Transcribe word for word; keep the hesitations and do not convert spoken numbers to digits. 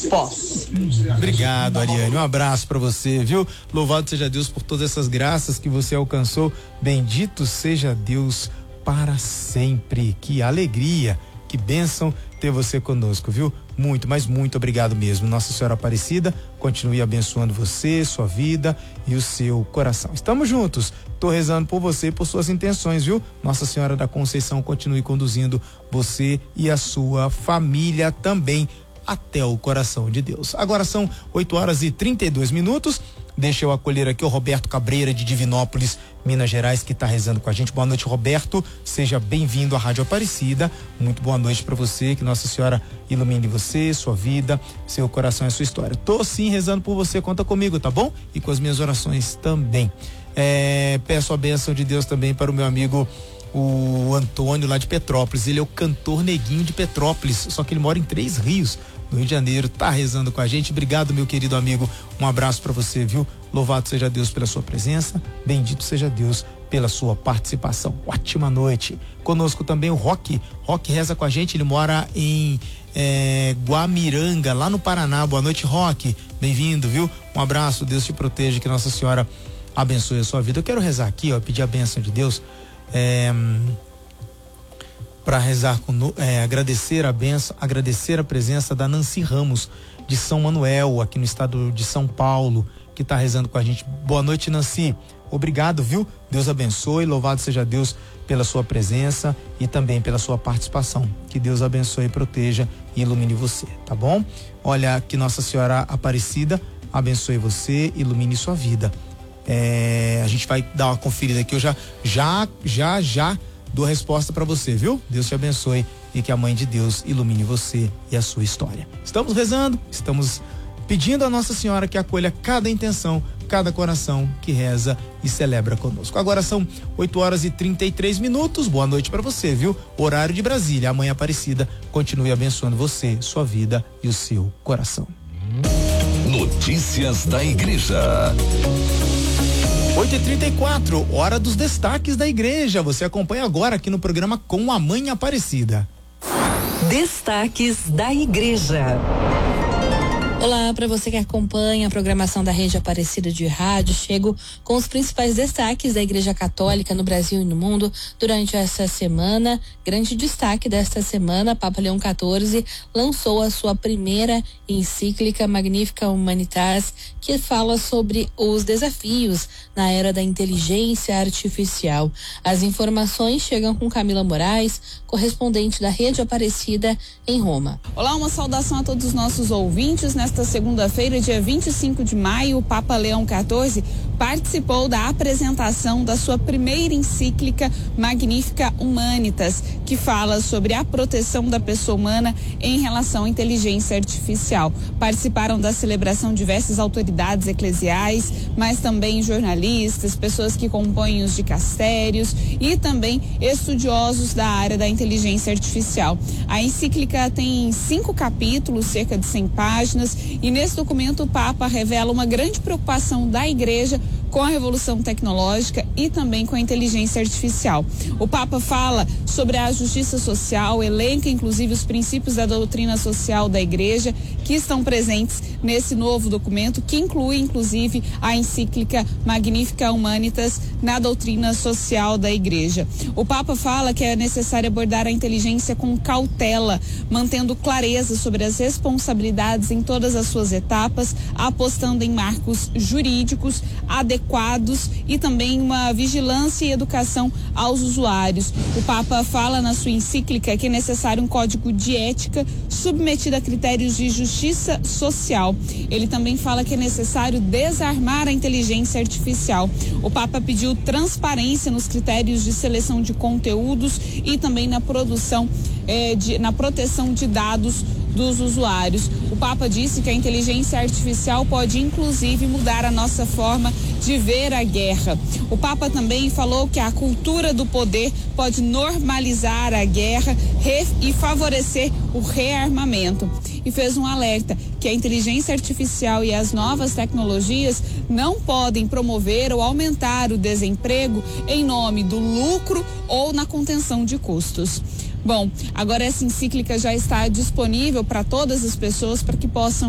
Posso. Obrigado, Ariane. Um abraço para você, viu? Louvado seja Deus por todas essas graças que você alcançou. Bendito seja Deus para sempre. Que alegria, que bênção ter você conosco, viu? Muito, mas muito obrigado mesmo. Nossa Senhora Aparecida continue abençoando você, sua vida e o seu coração. Estamos juntos. Tô rezando por você e por suas intenções, viu? Nossa Senhora da Conceição continue conduzindo você e a sua família também até o coração de Deus. Agora são oito horas e trinta e dois minutos. Deixa eu acolher aqui o Roberto Cabreira de Divinópolis, Minas Gerais, que está rezando com a gente. Boa noite, Roberto. Seja bem-vindo à Rádio Aparecida. Muito boa noite para você. Que Nossa Senhora ilumine você, sua vida, seu coração e sua história. Tô sim rezando por você. Conta comigo, tá bom? E com as minhas orações também. É, peço a bênção de Deus também para o meu amigo o Antônio lá de Petrópolis. Ele é o cantor Neguinho de Petrópolis, só que ele mora em Três Rios, no Rio de Janeiro, tá rezando com a gente. Obrigado, meu querido amigo, um abraço para você, viu? Louvado seja Deus pela sua presença, bendito seja Deus pela sua participação. Ótima noite. Conosco também o Roque. Roque reza com a gente, ele mora em é, Guamiranga, lá no Paraná. Boa noite, Roque, bem-vindo, viu? Um abraço, Deus te proteja, que Nossa Senhora abençoe a sua vida. Eu quero rezar aqui, ó, pedir a bênção de Deus, é, para rezar com, é, agradecer a bênção, agradecer a presença da Nancy Ramos de São Manuel, aqui no estado de São Paulo, que está rezando com a gente. Boa noite, Nancy. Obrigado, viu? Deus abençoe, louvado seja Deus pela sua presença e também pela sua participação. Que Deus abençoe, proteja e ilumine você, tá bom? Olha, que Nossa Senhora Aparecida abençoe você, ilumine sua vida. É, a gente vai dar uma conferida aqui. Eu já, já, já, já dou a resposta para você, viu? Deus te abençoe e que a Mãe de Deus ilumine você e a sua história. Estamos rezando, estamos pedindo a Nossa Senhora que acolha cada intenção, cada coração que reza e celebra conosco. Agora são oito horas e trinta e três minutos. Boa noite para você, viu? Horário de Brasília. A Mãe Aparecida continue abençoando você, sua vida e o seu coração. Notícias da Igreja. oito e trinta e quatro, hora dos destaques da igreja. Você acompanha agora aqui no programa Com a Mãe Aparecida. Destaques da Igreja. Olá, para você que acompanha a programação da Rede Aparecida de Rádio, chego com os principais destaques da Igreja Católica no Brasil e no mundo durante essa semana. Grande destaque desta semana, Papa Leão quatorze lançou a sua primeira encíclica Magnificat Humanitas, que fala sobre os desafios na era da inteligência artificial. As informações chegam com Camila Moraes, correspondente da Rede Aparecida em Roma. Olá, uma saudação a todos os nossos ouvintes. Nesta segunda-feira, dia vinte e cinco de maio, o Papa Leão quatorze participou da apresentação da sua primeira encíclica Magnificat Humanitas, que fala sobre a proteção da pessoa humana em relação à inteligência artificial. Participaram da celebração diversas autoridades eclesiais, mas também jornalistas, pessoas que compõem os dicastérios e também estudiosos da área da inteligência artificial. A encíclica tem cinco capítulos, cerca de cem páginas, e nesse documento o Papa revela uma grande preocupação da Igreja com a revolução tecnológica e também com a inteligência artificial. O Papa fala sobre a justiça social, elenca inclusive os princípios da doutrina social da Igreja que estão presentes nesse novo documento, que inclui inclusive a encíclica Magnificat Humanitas na doutrina social da Igreja. O Papa fala que é necessário abordar a inteligência com cautela, mantendo clareza sobre as responsabilidades em todas as suas etapas, apostando em marcos jurídicos adequados e também uma vigilância e educação aos usuários. O Papa fala na sua encíclica que é necessário um código de ética submetido a critérios de justiça social. Ele também fala que é necessário desarmar a inteligência artificial. O Papa pediu transparência nos critérios de seleção de conteúdos e também na produção, eh, de, na proteção de dados dos usuários. O Papa disse que a inteligência artificial pode inclusive mudar a nossa forma de ver a guerra. O Papa também falou que a cultura do poder pode normalizar a guerra e favorecer o rearmamento. E fez um alerta que a inteligência artificial e as novas tecnologias não podem promover ou aumentar o desemprego em nome do lucro ou na contenção de custos. Bom, agora essa encíclica já está disponível para todas as pessoas para que possam